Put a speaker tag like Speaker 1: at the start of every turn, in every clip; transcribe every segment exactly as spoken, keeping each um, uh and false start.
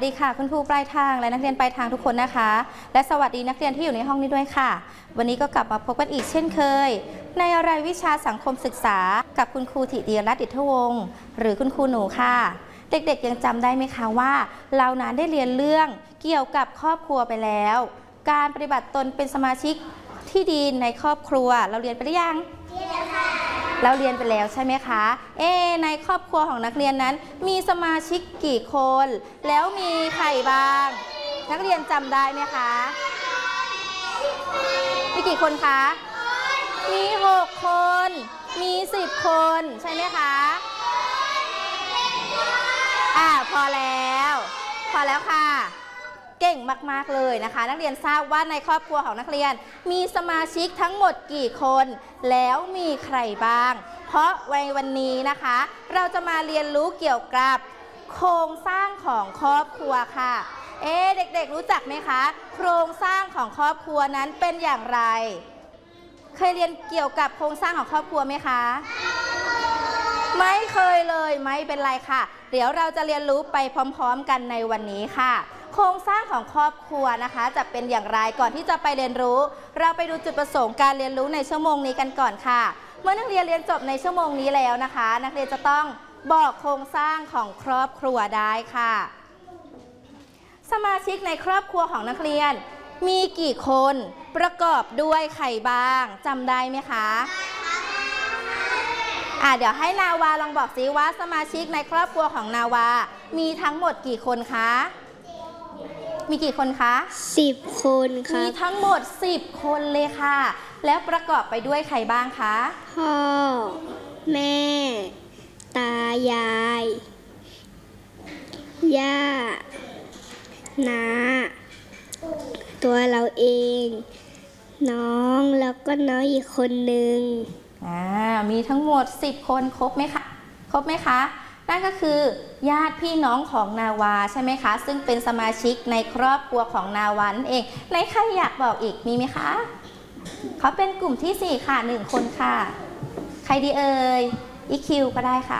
Speaker 1: ดีค่ะคุณครูปลายทางและนักเรียนปลายทางทุกคนนะคะและสวัสดีนักเรียนที่อยู่ในห้องนี้ด้วยค่ะวันนี้ก็กลับมาพบกันอีกเช่นเคยในรายวิชาสังคมศึกษากับคุณครูธิติรัตน์ ดิษฐวงศ์หรือคุณครูหนูค่ะเด็กๆยังจำได้ไหมคะว่าเรานั้นได้เรียนเรื่องเกี่ยวกับครอบครัวไปแล้วการปฏิบัติตนเป็นสมาชิกที่ดีในครอบครัวเราเรียนไปหรือยังเราเรียนไปแล้วใช่ไหมคะเอ๊ในครอบครัวของนักเรียนนั้นมีสมาชิกกี่คนแล้วมีใครบ้างนักเรียนจำได้ไหมคะมีกี่คนคะมีหกคนมีสิบคนใช่ไหมคะอ่าพอแล้วพอแล้วค่ะเก่งมากๆเลยนะคะนักเรียนทราบว่าในครอบครัวของนักเรียนมีสมาชิกทั้งหมดกี่คนแล้วมีใครบ้างเพราะในวันนี้นะคะเราจะมาเรียนรู้เกี่ยวกับโครงสร้างของครอบครัวค่ะเอ๊เด็กๆรู้จักไหมคะโครงสร้างของครอบครัวนั้นเป็นอย่างไรเคยเรียนเกี่ยวกับโครงสร้างของครอบครัวไหมคะไม่เคยเลยไม่เป็นไรค่ะเดี๋ยวเราจะเรียนรู้ไปพร้อมๆกันในวันนี้ค่ะโครงสร้างของครอบครัวนะคะจะเป็นอย่างไรก่อนที่จะไปเรียนรู้เราไปดูจุดประสงค์การเรียนรู้ในชั่วโมงนี้กันก่อนค่ะเมื่อนักเรียนเรียนจบในชั่วโมงนี้แล้วนะคะนักเรียนจะต้องบอกโครงสร้างของครอบครัวได้ค่ะสมาชิกในครอบครัวของนักเรียนมีกี่คนประกอบด้วยใครบ้างจำได้ไหมคะอ่ะเดี๋ยวให้นาวาลองบอกซิว่าสมาชิกในครอบครัวของนาวามีทั้งหมดกี่คนคะมีกี่คนคะ
Speaker 2: สิบคนค่ะ
Speaker 1: มีทั้งหมดสิบคนเลยค่ะแล้วประกอบไปด้วยใครบ้างคะ
Speaker 2: พ่อแม่ตายายย่าน้าตัวเราเองน้องแล้วก็น้องอีกคนหนึ่ง
Speaker 1: อ่ามีทั้งหมดสิบคนครบไหมคะครบไหมคะนั่นก็คือญาติพี่น้องของนาวาใช่ไหมคะซึ่งเป็นสมาชิกในครอบครัวของนาวานั่นเองในใครอยากบอกอีกมีไหมคะเขาเป็นกลุ่มที่สี่ค่ะหนึ่งคนค่ะใครดีเอ่ยอีคิวก็ได้ค่ะ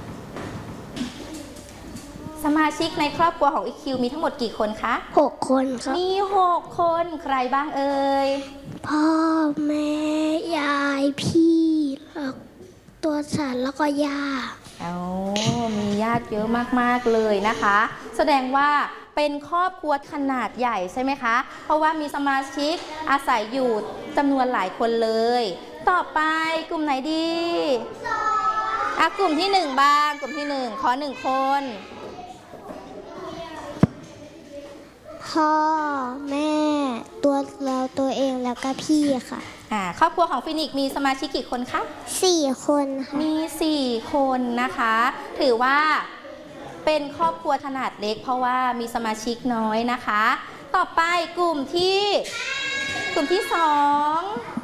Speaker 1: สมาชิกในครอบครัวของอีคิวมีทั้งหมดกี่คนคะ
Speaker 2: หกคนครับ
Speaker 1: มีหกคนใครบ้างเอ่ย
Speaker 2: พ่อแม่ยายพี่แล้วตัวฉันแล้วก็ย่า
Speaker 1: อ๋อมีญาติเยอะมากๆเลยนะคะแสดงว่าเป็นครอบครัวขนาดใหญ่ใช่ไหมคะเพราะว่ามีสมาชิกอาศัยอยู่จำนวนหลายคนเลยต่อไปกลุ่มไหนดีอ่ะกลุ่มที่หนึ่งบ้างกลุ่มที่หนึ่งขอหนึ่งคน
Speaker 2: พ่อแม่ตัวเราตัวเองแล้วก็พี่ค่ะ
Speaker 1: อ่าครอบครัวของฟินิกซ์มีสมาชิกกี่คนคะ
Speaker 2: สี่คนค่ะ
Speaker 1: มีสี่คนนะคะถือว่าเป็นครอบครัวขนาดเล็กเพราะว่ามีสมาชิกน้อยนะคะต่อไปกลุ่มที่กลุ่มที่สอง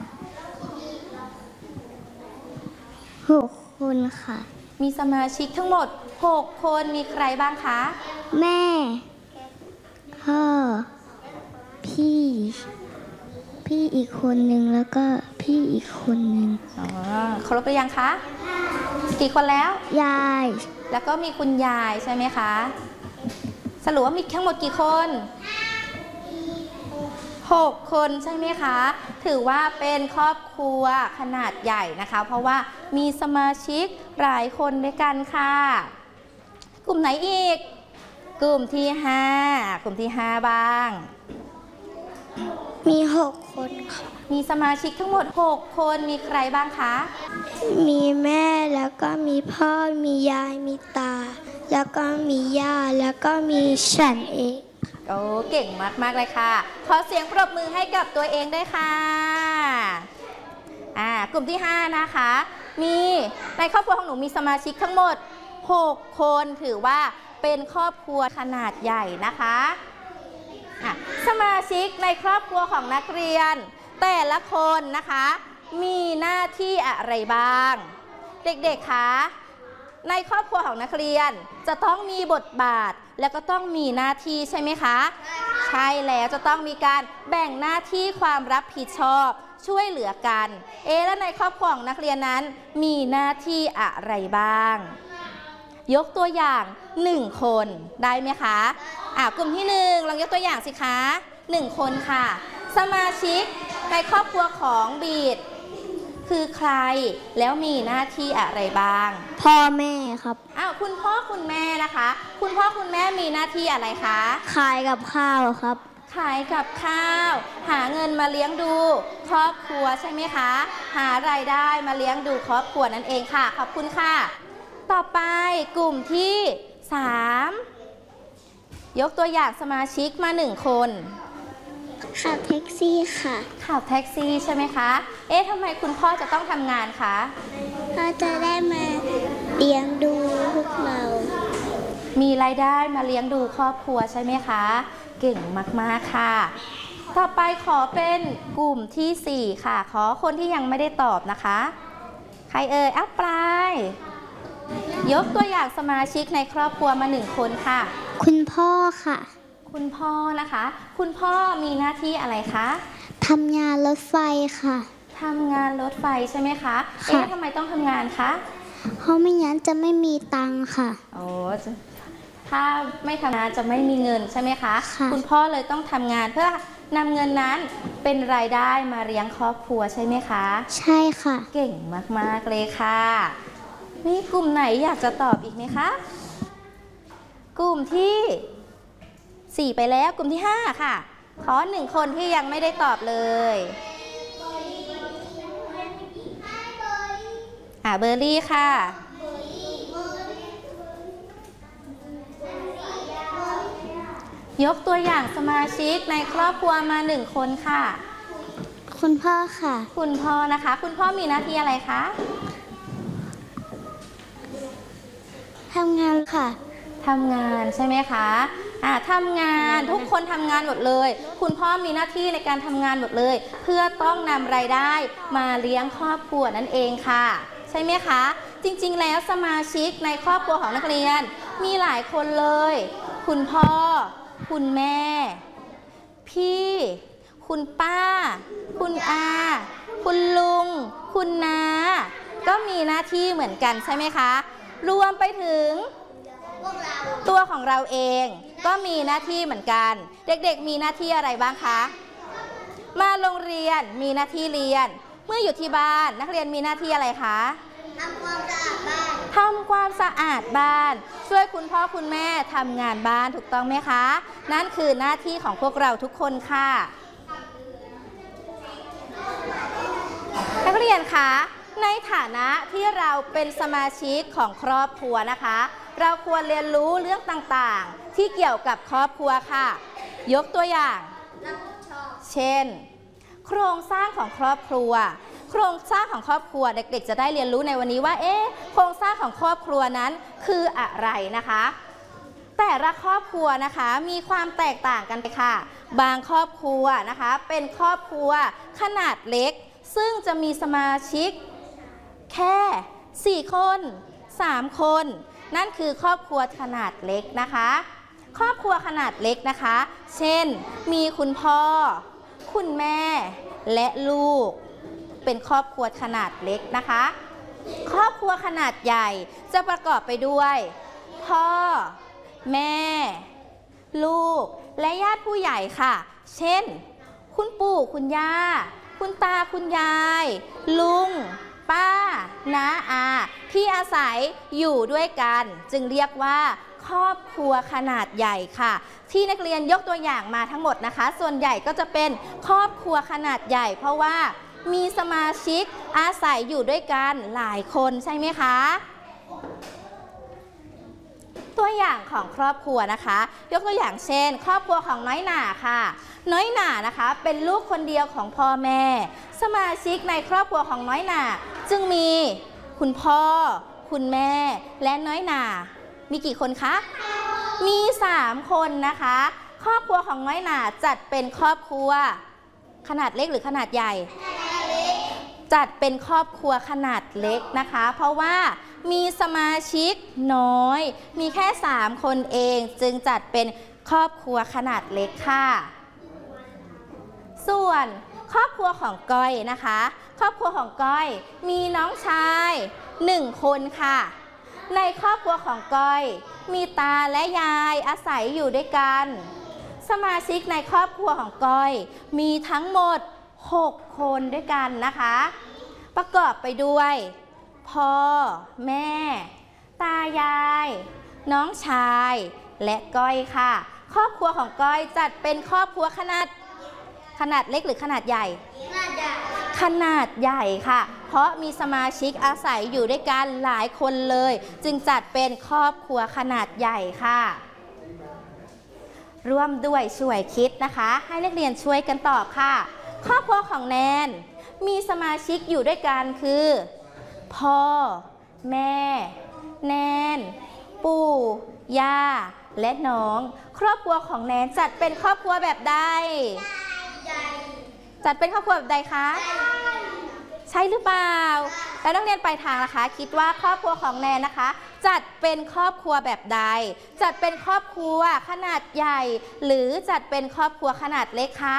Speaker 2: หกคนค่ะ
Speaker 1: มีสมาชิกทั้งหมดหกคนมีใครบ้างคะ
Speaker 2: แม่พ่อพี่พี่อีกคนหนึ่งแล้วก็พี่อีกคนหนึ่ง
Speaker 1: อ๋อครบหรือยังคะกี่คนแล้ว
Speaker 2: ยาย
Speaker 1: แล้วก็มีคุณยายใช่ไหมคะสรุปว่ามีทั้งหมดกี่คนหกคนใช่ไหมคะถือว่าเป็นครอบครัวขนาดใหญ่นะคะเพราะว่ามีสมาชิกหลายคนด้วยกันค่ะกลุ่มไหนอีกกลุ่มที่ห้ากลุ่มที่ห้าบ้าง
Speaker 2: มีหกคนค่ะ
Speaker 1: มีสมาชิกทั้งหมดหกคนมีใครบ้างคะ
Speaker 2: มีแม่แล้วก็มีพ่อมียายมีตาแล้วก็มีย่าแล้วก็มีฉันเอง
Speaker 1: โอ้เก่งมากๆเลยค่ะขอเสียงปรบมือให้กับตัวเองด้วยค่ะอ่ากลุ่มที่ห้านะคะมีในครอบครัวของหนูมีสมาชิกทั้งหมดหกคนถือว่าเป็นครอบครัวขนาดใหญ่นะคะสมาชิกในครอบครัวของนักเรียนแต่ละคนนะคะมีหน้าที่อะไรบ้างเด็กๆคะในครอบครัวของนักเรียนจะต้องมีบทบาทแล้วก็ต้องมีหน้าที่ใช่ไหมคะใช่แล้วจะต้องมีการแบ่งหน้าที่ความรับผิดชอบช่วยเหลือกันเอ๊ะแล้วในครอบครัวของนักเรียนนั้นมีหน้าที่อะไรบ้างยกตัวอย่างหนึ่งคนได้ไหมคะอ่ากลุ่มที่หนึ่งลองยกตัวอย่างสิคะหนึ่งคนค่ะสมาชิกในครอบครัวของบีดคือใครแล้วมีหน้าที่อะไรบ้าง
Speaker 2: พ่อแม่ครับ
Speaker 1: อ้าวคุณพ่อคุณแม่นะคะคุณพ่อคุณแม่มีหน้าที่อะไรคะ
Speaker 2: ขายกับข้าวครับ
Speaker 1: ขายกับข้าวหาเงินมาเลี้ยงดูครอบครัวใช่ไหมคะหารายได้มาเลี้ยงดูครอบครัวนั่นเองค่ะขอบคุณค่ะต่อไปกลุ่มที่สามยกตัวอย่างสมาชิกมาหนึ่งคน
Speaker 2: ขับแท็กซี่ค่ะ
Speaker 1: ขับแท็กซี่ใช่ไหมคะเอ๊ะทำไมคุณพ่อจะต้องทำงานคะ
Speaker 2: พ่อจะได้มาเลี้ยงดูพวกเรา
Speaker 1: มีรายได้มาเลี้ยงดูครอบครัวใช่ไหมคะเก่งมากๆค่ะต่อไปขอเป็นกลุ่มที่สี่ค่ะขอคนที่ยังไม่ได้ตอบนะคะใครเอ่ยอัปปลายยกตัวอย่างสมาชิกในครอบครัวมาหนึ่งคนค่ะ
Speaker 2: คุณพ่อค่ะ
Speaker 1: คุณพ่อนะคะคุณพ่อมีหน้าที่อะไรคะ
Speaker 2: ทำงานรถไฟค่ะ
Speaker 1: ทำงานรถไฟใช่ไหมคะเอ๊ะทำไมต้องทำงานคะ
Speaker 2: เพราะไม่งั้นจะไม่มีตังค์ค่ะ
Speaker 1: โอ้ถ้าไม่ทำงานจะไม่มีเงินใช่ไหมคะ
Speaker 2: ค่ะ
Speaker 1: คุณพ่อเลยต้องทำงานเพื่อนำเงินนั้นเป็นรายได้มาเลี้ยงครอบครัวใช่ไหมคะ
Speaker 2: ใช่ค่ะ
Speaker 1: เก่งมากๆเลยค่ะมีกลุ่มไหนอยากจะตอบอีกไหมคะกลุ่มที่สี่ไปแล้วกลุ่มที่ห้าค่ะขอหนึ่งคนที่ยังไม่ได้ตอบเลยอ่าเบอร์รี่ค่ะยกตัวอย่างสมาชิกในครอบครัวมาหนึ่งคนค่ะ
Speaker 2: คุณพ่อค่ะ
Speaker 1: คุณพ่อนะคะคุณพ่อมีหน้าที่อะไรคะ
Speaker 2: ทำงานค่ะ
Speaker 1: ทำงานใช่ไหมคะอ่าทำงานทุกคนทำงานหมดเลยคุณพ่อมีหน้าที่ในการทำงานหมดเลยเพื่อต้องนำรายได้มาเลี้ยงครอบครัวนั่นเองค่ะใช่ไหมคะจริงๆแล้วสมาชิกในครอบครัวของนักเรียนมีหลายคนเลยคุณพ่อคุณแม่พี่คุณป้าคุณอาคุณลุงคุณน้าก็มีหน้าที่เหมือนกันใช่ไหมคะรวมไปถึงตัวของเราเองก็มีหน้าที่เหมือนกันเด็กๆมีหน้าที่อะไรบ้างคะมาโรงเรียนมีหน้าที่เรียนเมื่ออยู่ที่บ้านนักเรียนมีหน้าที่อะไรคะ
Speaker 2: ทำความสะอาดบ้าน
Speaker 1: ทำความสะอาดบ้านช่วยคุณพ่อคุณแม่ทำงานบ้านถูกต้องไหมคะนั่นคือหน้าที่ของพวกเราทุกคนค่ะนักเรียนคะในฐานะที่เราเป็นสมาชิกของครอบครัวนะคะเราควรเรียนรู้เรื่องต่างๆที่เกี่ยวกับครอบครัวค่ะยกตัวอย่างเช่นโครงสร้างของครอบครัวโครงสร้างของครอบครัวเด็กๆจะได้เรียนรู้ในวันนี้ว่าเอ๊ะโครงสร้างของครอบครัวนั้นคืออะไรนะคะแต่ละครอบครัวนะคะมีความแตกต่างกันไปค่ะบางครอบครัวนะคะเป็นครอบครัวขนาดเล็กซึ่งจะมีสมาชิกแค่สี่คนสามคนนั่นคือครอบครัวขนาดเล็กนะคะครอบครัวขนาดเล็กนะคะเช่นมีคุณพ่อคุณแม่และลูกเป็นครอบครัวขนาดเล็กนะคะครอบครัวขนาดใหญ่จะประกอบไปด้วยพ่อแม่ลูกและญาติผู้ใหญ่ค่ะเช่นคุณปู่คุณย่าคุณตาคุณยายลุงป้าน้าอาที่อาศัยอยู่ด้วยกันจึงเรียกว่าครอบครัวขนาดใหญ่ค่ะที่นักเรียนยกตัวอย่างมาทั้งหมดนะคะส่วนใหญ่ก็จะเป็นครอบครัวขนาดใหญ่เพราะว่ามีสมาชิกอาศัยอยู่ด้วยกันหลายคนใช่ไหมคะตัวอย่างของครอบครัวนะคะยกตัวอย่างเช่นครอบครัวของน้อยหน่าค่ะน้อยหน่านะคะเป็นลูกคนเดียวของพ่อแม่สมาชิกในครอบครัวของน้อยหน่าจึงมีคุณพ่อคุณแม่และน้อยหน่ามีกี่คนคะมีสามคนนะคะครอบครัวของน้อยหน่าจัดเป็นครอบครัวขนาดเล็กหรือขนาดใหญ่จัดเป็นครอบครัวขนาดเล็กนะคะเพราะว่ามีสมาชิกน้อยมีแค่สามคนเองจึงจัดเป็นครอบครัวขนาดเล็กค่ะส่วนครอบครัวของก้อยนะคะครอบครัวของก้อยมีน้องชายหนึ่งคนค่ะในครอบครัวของก้อยมีตาและยายอาศัยอยู่ด้วยกันสมาชิกในครอบครัวของก้อยมีทั้งหมดหกคนด้วยกันนะคะประกอบไปด้วยพ่อแม่ตายายน้องชายและก้อยค่ะครอบครัวของก้อยจัดเป็นครอบครัวขนาดขนาดเล็กหรือขนาดใหญ่ขนาดใหญ่ขนาดใหญ่ค่ะเพราะมีสมาชิกอาศัยอยู่ด้วยกันหลายคนเลยจึงจัดเป็นครอบครัวขนาดใหญ่ค่ะร่วมด้วยช่วยคิดนะคะให้นักเรียนช่วยกันตอบค่ะครอบครัวของแนนมีสมาชิกอยู่ด้วยกันคือพ่อแม่แนนปู่ย่าและน้องครอบครัวของแนนจัดเป็นครอบครัวแบบใดจัดเป็นครอบครัวแบบใดคะใช่หรือเปล่าแล้วนักเรียนปลายทางนะคะคิดว่าครอบครัวของแนนนะคะจัดเป็นครอบครัวแบบใดจัดเป็นครอบครัวขนาดใหญ่หรือจัดเป็นครอบครัวขนาดเล็กคะ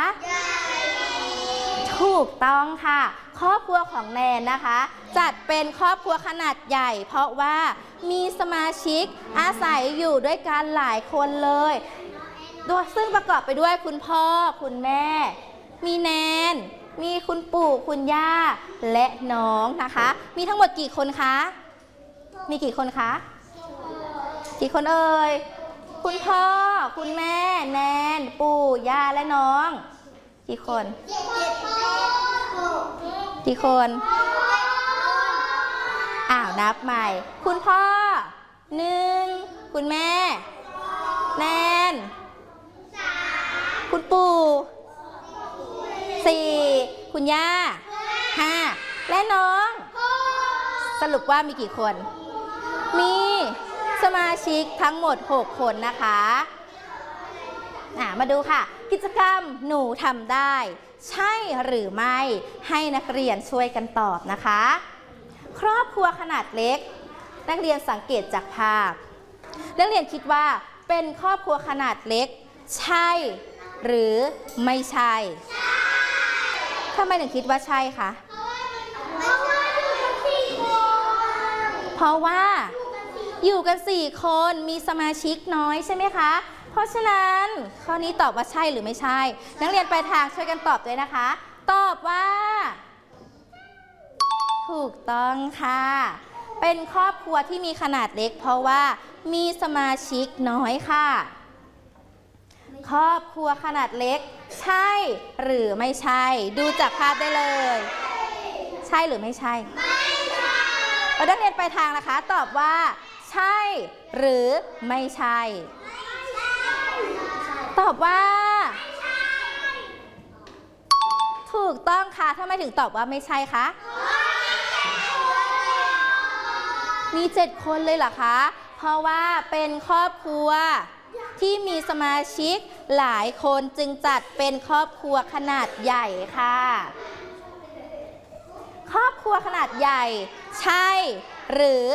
Speaker 1: ถูกต้องค่ะครอบครัวของแนนนะคะจัดเป็นครอบครัวขนาดใหญ่เพราะว่ามีสมาชิกอาศัยอยู่ด้วยกันหลายคนเลยโดยซึ่งประกอบไปด้วยคุณพ่อคุณแม่มีแนนมีคุณปู่คุณย่าและน้องนะคะมีทั้งหมดกี่คนคะมีกี่คนคะกี่คนเอ่ยคุณพ่อคุณแม่แนนปู่ย่าและน้องกี่คนกี่คนอ้าวนับใหม่คุณพ่อหนึ่งคุณแม่แนนคุณปู่สี่คุณย่าห้าและน้องสรุปว่ามีกี่คนมีสมาชิกทั้งหมดหกคนนะคะอ่ะมาดูค่ะกิจกรรมหนูทำได้ใช่หรือไม่ให้นักเรียนช่วยกันตอบนะคะครอบครัวขนาดเล็กนักเรียนสังเกตจากภาพนักเรียนคิดว่าเป็นครอบครัวขนาดเล็กใช่หรือไม่ใช่ทำไมถึงคิดว่าใช่คะเพราะว่าอยู่กันสี่คนมีสมาชิกน้อยใช่ไหมคะเพราะฉะนั้นข้อนี้ตอบว่าใช่หรือไม่ใช่นักเรียนปลายทางช่วยกันตอบด้วยนะคะตอบว่าถูกต้องค่ะเป็นครอบครัวที่มีขนาดเล็กเพราะว่ามีสมาชิกน้อยค่ะครอบครัวขนาดเล็กใช่หรือไม่ใช่ดูจากภาพได้เลยใช่หรือไม่ใช่เรานักเรียนปลายทางนะคะตอบว่าใช่หรือไม่ใช่ตอบว่าถูกต้องค่ะทำไมถึงตอบว่าไม่ใช่คะมีเจ็ดคนเลยเหรอคะเพราะว่าเป็นครอบครัวที่มีสมาชิกหลายคนจึงจัดเป็นครอบครัวขนาดใหญ่ค่ะครอบครัวขนาดใหญ่ใช่หรือ